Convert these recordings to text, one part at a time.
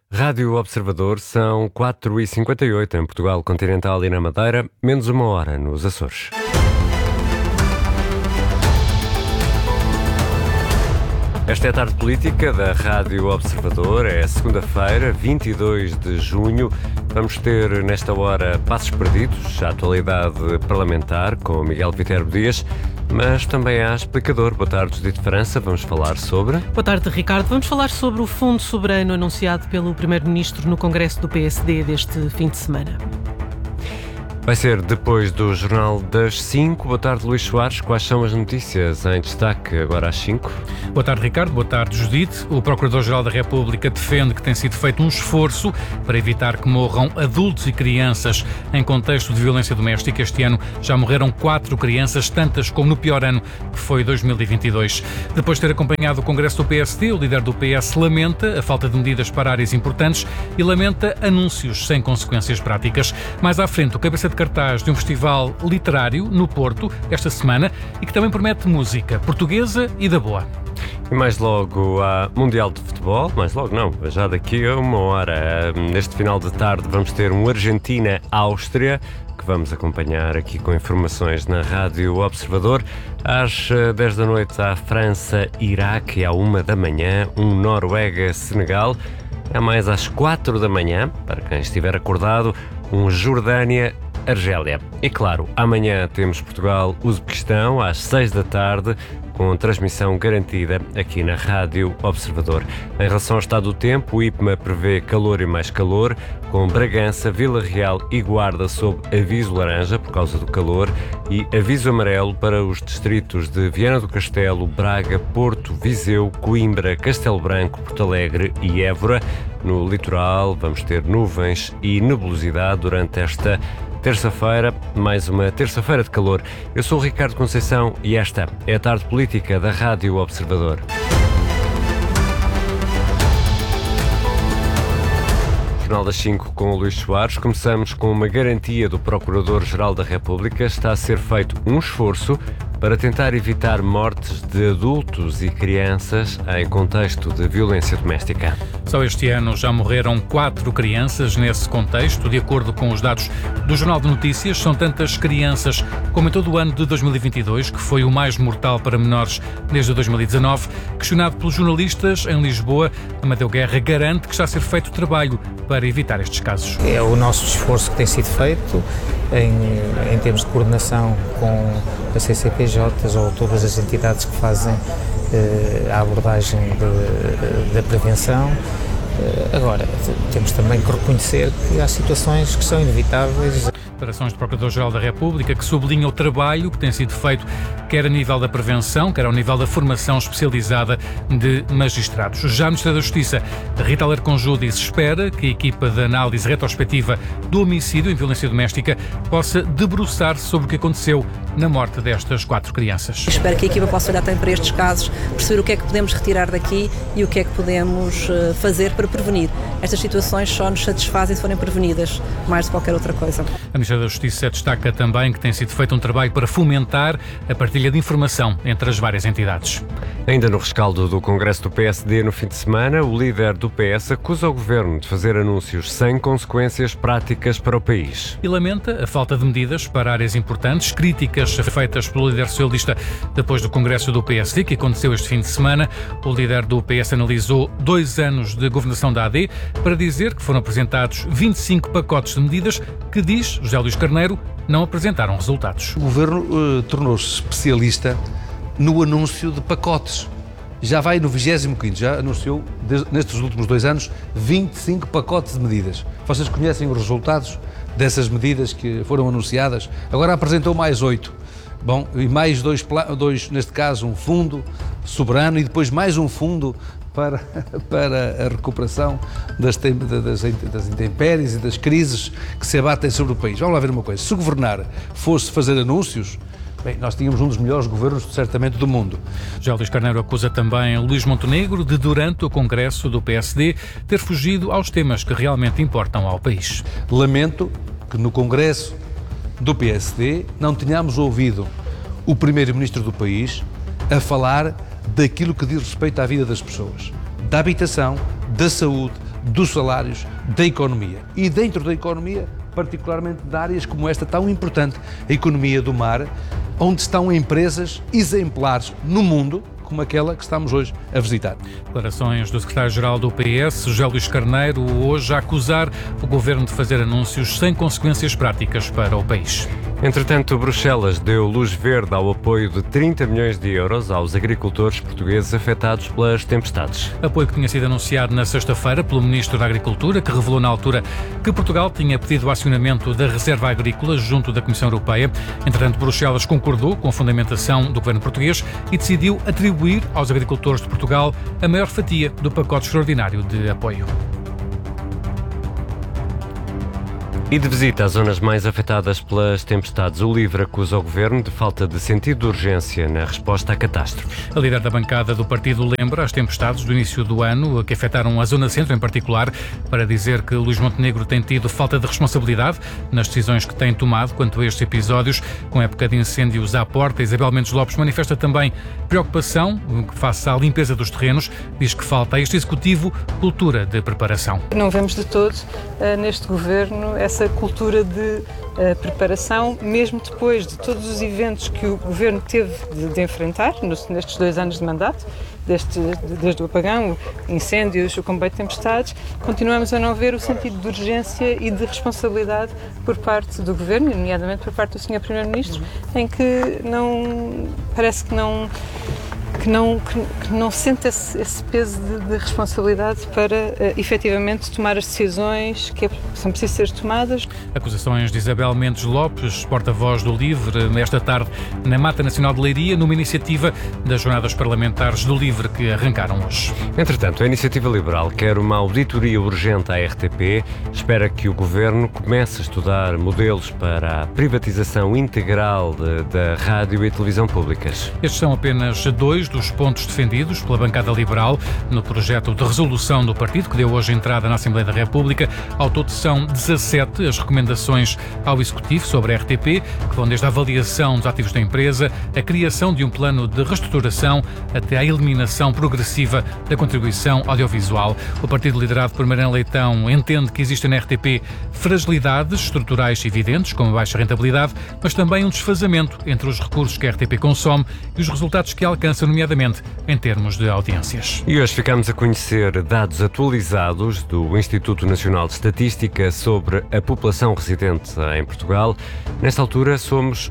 Rádio Observador, são 4h58 em Portugal continental e na Madeira, menos uma hora nos Açores. Esta é a tarde política da Rádio Observador, é segunda-feira, 22 de junho. Vamos ter nesta hora Passos Perdidos, a atualidade parlamentar com Miguel Viterbo Dias, mas também há explicador. Boa tarde, Judite França, vamos falar sobre... Boa tarde, Ricardo. Vamos falar sobre o Fundo Soberano anunciado pelo Primeiro-Ministro no Congresso do PSD deste fim de semana. Vai ser depois do Jornal das 5. Boa tarde, Luís Soares. Quais são as notícias em destaque agora às 5? Boa tarde, Ricardo. Boa tarde, Judite. O Procurador-Geral da República defende que tem sido feito um esforço para evitar que morram adultos e crianças em contexto de violência doméstica. Este ano já morreram 4 crianças, tantas como no pior ano, que foi 2022. Depois de ter acompanhado o Congresso do PSD, o líder do PS lamenta a falta de medidas para áreas importantes e lamenta anúncios sem consequências práticas. Mais à frente, o cabeça de cartaz de um festival literário no Porto esta semana e que também promete música portuguesa e da boa. E mais logo há Mundial de Futebol, mais logo não, já daqui a uma hora. Neste final de tarde vamos ter um Argentina-Áustria, que vamos acompanhar aqui com informações na Rádio Observador. Às 10 da noite há França-Iraque e à 1 da manhã um Noruega-Senegal. É mais às 4 da manhã, para quem estiver acordado, um Jordânia-Argélia. E claro, amanhã temos Portugal-Uzbequistão às 6 da tarde, com transmissão garantida aqui na Rádio Observador. Em relação ao estado do tempo, o IPMA prevê calor e mais calor, com Bragança, Vila Real e Guarda sob aviso laranja por causa do calor e aviso amarelo para os distritos de Viana do Castelo, Braga, Porto, Viseu, Coimbra, Castelo Branco, Porto Alegre e Évora. No litoral vamos ter nuvens e nebulosidade durante esta terça-feira, mais uma terça-feira de calor. Eu sou o Ricardo Conceição e esta é a tarde política da Rádio Observador. Jornal das 5 com o Luís Soares. Começamos com uma garantia do Procurador-Geral da República. Está a ser feito um esforço para tentar evitar mortes de adultos e crianças em contexto de violência doméstica. Só este ano já morreram 4 crianças nesse contexto. De acordo com os dados do Jornal de Notícias, são tantas crianças como em todo o ano de 2022, que foi o mais mortal para menores desde 2019. Questionado pelos jornalistas em Lisboa, Amadeu Guerra garante que está a ser feito trabalho para evitar estes casos. É o nosso esforço que tem sido feito em termos de coordenação com as CCPJs ou todas as entidades que fazem a abordagem da prevenção. Agora, temos também que reconhecer que há situações que são inevitáveis. Declarações do Procurador-Geral da República, que sublinha o trabalho que tem sido feito quer a nível da prevenção, quer ao nível da formação especializada de magistrados. Já no Ministério da Justiça, Rita Alarcon disse espera que a equipa de análise retrospectiva do homicídio em violência doméstica possa debruçar-se sobre o que aconteceu na morte destas 4 crianças. Espero que a equipa possa olhar também para estes casos, perceber o que é que podemos retirar daqui e o que é que podemos fazer para prevenir. Estas situações só nos satisfazem se forem prevenidas, mais de qualquer outra coisa. A Ministra da Justiça destaca também que tem sido feito um trabalho para fomentar a partilha de informação entre as várias entidades. Ainda no rescaldo do Congresso do PSD no fim de semana, o líder do PS acusa o Governo de fazer anúncios sem consequências práticas para o país. E lamenta a falta de medidas para áreas importantes, críticas feitas pelo líder socialista depois do Congresso do PSD, que aconteceu este fim de semana. O líder do PS analisou 2 anos de governação da AD para dizer que foram apresentados 25 pacotes de medidas que, diz José Luís Carneiro, não apresentaram resultados. O Governo tornou-se especialista no anúncio de pacotes. Já vai no 25º, já anunciou, nestes últimos 2 anos, 25 pacotes de medidas. Vocês conhecem os resultados dessas medidas que foram anunciadas? Agora apresentou mais 8. Bom, e mais dois, neste caso, um fundo soberano e depois mais um fundo para a recuperação das intempéries e das crises que se abatem sobre o país. Vamos lá ver uma coisa. Se governar fosse fazer anúncios, bem, nós tínhamos um dos melhores governos, certamente, do mundo. José Luís Carneiro acusa também Luís Montenegro de, durante o Congresso do PSD, ter fugido aos temas que realmente importam ao país. Lamento que no Congresso do PSD não tenhamos ouvido o Primeiro-Ministro do país a falar daquilo que diz respeito à vida das pessoas, da habitação, da saúde, dos salários, da economia. E dentro da economia, particularmente de áreas como esta tão importante, a economia do mar, onde estão empresas exemplares no mundo, como aquela que estamos hoje a visitar. Declarações do secretário-geral do PS, José Luís Carneiro, hoje a acusar o governo de fazer anúncios sem consequências práticas para o país. Entretanto, Bruxelas deu luz verde ao apoio de 30 milhões de euros aos agricultores portugueses afetados pelas tempestades. Apoio que tinha sido anunciado na sexta-feira pelo Ministro da Agricultura, que revelou na altura que Portugal tinha pedido o acionamento da Reserva Agrícola junto da Comissão Europeia. Entretanto, Bruxelas concordou com a fundamentação do governo português e decidiu atribuir aos agricultores de Portugal a maior fatia do pacote extraordinário de apoio. E de visita às zonas mais afetadas pelas tempestades, o LIVRE acusa o governo de falta de sentido de urgência na resposta à catástrofe. A líder da bancada do partido lembra as tempestades do início do ano, que afetaram a Zona Centro em particular, para dizer que Luís Montenegro tem tido falta de responsabilidade nas decisões que tem tomado quanto a estes episódios. Com a época de incêndios à porta, Isabel Mendes Lopes manifesta também preocupação face à limpeza dos terrenos. Diz que falta a este Executivo cultura de preparação. Não vemos de todo neste governo essa cultura de preparação, mesmo depois de todos os eventos que o governo teve de enfrentar nestes 2 anos de mandato, desde o apagão, incêndios, o combate de tempestades, continuamos a não ver o sentido de urgência e de responsabilidade por parte do governo, nomeadamente por parte do Sr. Primeiro-Ministro, em que parece que não sente esse peso de responsabilidade para efetivamente tomar as decisões que são precisas ser tomadas. Acusações de Isabel Mendes Lopes, porta-voz do LIVRE, esta tarde na Mata Nacional de Leiria, numa iniciativa das Jornadas Parlamentares do LIVRE que arrancaram hoje. Entretanto, a Iniciativa Liberal quer uma auditoria urgente à RTP, espera que o governo comece a estudar modelos para a privatização integral da rádio e televisão públicas. Estes são apenas 2 dos pontos defendidos pela bancada liberal no projeto de resolução do partido, que deu hoje entrada na Assembleia da República. Ao todo são 17 as recomendações ao Executivo sobre a RTP, que vão desde a avaliação dos ativos da empresa, a criação de um plano de reestruturação, até à eliminação progressiva da contribuição audiovisual. O partido liderado por Mariana Leitão entende que existem na RTP fragilidades estruturais evidentes, como a baixa rentabilidade, mas também um desfazamento entre os recursos que a RTP consome e os resultados que alcança, nomeadamente em termos de audiências. E hoje ficamos a conhecer dados atualizados do Instituto Nacional de Estatística sobre a população residente em Portugal. Nesta altura somos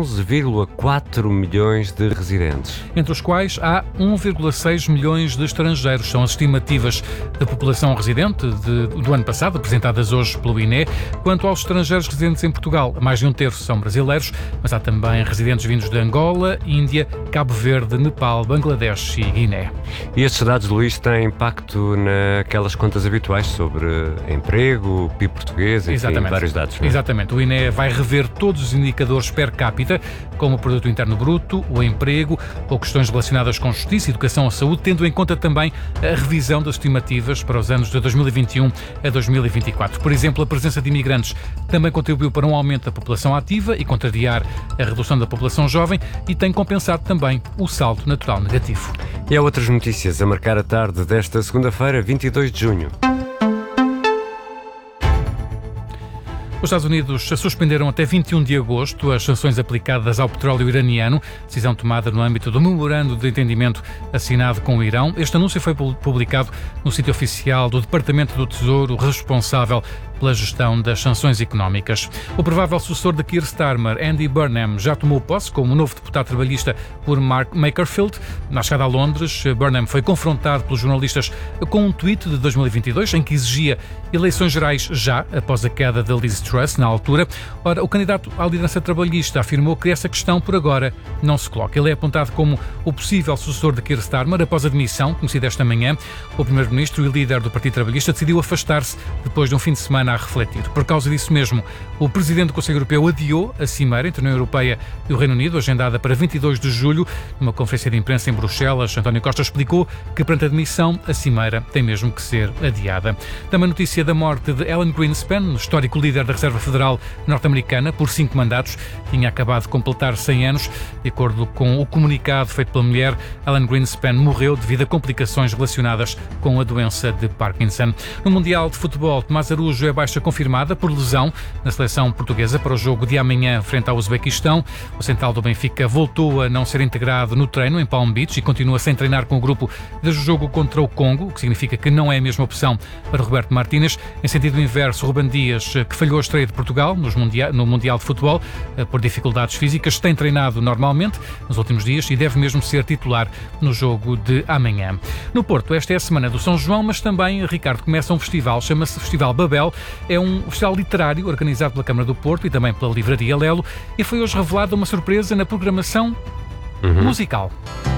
11,4 milhões de residentes. Entre os quais há 1,6 milhões de estrangeiros. São as estimativas da população residente do ano passado, apresentadas hoje pelo INE. Quanto aos estrangeiros residentes em Portugal, mais de 1/3 são brasileiros, mas há também residentes vindos de Angola, Índia, Cabo Verde, Nepal, Bangladesh e Guiné. E estes dados, Luís, têm impacto naquelas contas habituais sobre emprego, PIB português, enfim, Exatamente. Vários dados. Não é? Exatamente. O INE vai rever todos os indicadores per capita, como o Produto Interno Bruto, o emprego ou questões relacionadas com justiça, educação ou saúde, tendo em conta também a revisão das estimativas para os anos de 2021 a 2024. Por exemplo, a presença de imigrantes também contribuiu para um aumento da população ativa e contrariar a redução da população jovem e tem compensado também o saldo natural negativo. E há outras notícias a marcar a tarde desta segunda-feira, 22 de junho. Os Estados Unidos suspenderam até 21 de agosto as sanções aplicadas ao petróleo iraniano, decisão tomada no âmbito do memorando de entendimento assinado com o Irão. Este anúncio foi publicado no sítio oficial do Departamento do Tesouro, responsável pela gestão das sanções económicas. O provável sucessor de Keir Starmer, Andy Burnham, já tomou posse como novo deputado trabalhista por Mark Makerfield. Na chegada a Londres, Burnham foi confrontado pelos jornalistas com um tweet de 2022 em que exigia eleições gerais já após a queda de Liz Truss na altura. Ora, o candidato à liderança trabalhista afirmou que essa questão por agora não se coloca. Ele é apontado como o possível sucessor de Keir Starmer após a demissão, conhecida esta manhã. O primeiro-ministro e líder do Partido Trabalhista decidiu afastar-se depois de um fim de semana a refletir. Por causa disso mesmo, o presidente do Conselho Europeu adiou a cimeira entre a União Europeia e o Reino Unido, agendada para 22 de julho. Numa conferência de imprensa em Bruxelas, António Costa explicou que, perante a demissão, a cimeira tem mesmo que ser adiada. Também notícia da morte de Alan Greenspan, histórico líder da Reserva Federal norte-americana por 5 mandatos. Tinha acabado de completar 100 anos. De acordo com o comunicado feito pela mulher, Alan Greenspan morreu devido a complicações relacionadas com a doença de Parkinson. No Mundial de Futebol, Tomás Araújo é baixa confirmada por lesão na seleção portuguesa para o jogo de amanhã frente ao Uzbequistão. O central do Benfica voltou a não ser integrado no treino em Palm Beach e continua sem treinar com o grupo desde o jogo contra o Congo, o que significa que não é a mesma opção para Roberto Martínez. Em sentido inverso, Ruben Dias, que falhou a estreia de Portugal no Mundial de Futebol por dificuldades físicas, tem treinado normalmente nos últimos dias e deve mesmo ser titular no jogo de amanhã. No Porto, esta é a semana do São João, mas também, Ricardo, começa um festival, chama-se Festival Babel. É um festival literário organizado pela Câmara do Porto e também pela Livraria Lelo, e foi hoje revelada uma surpresa na programação musical.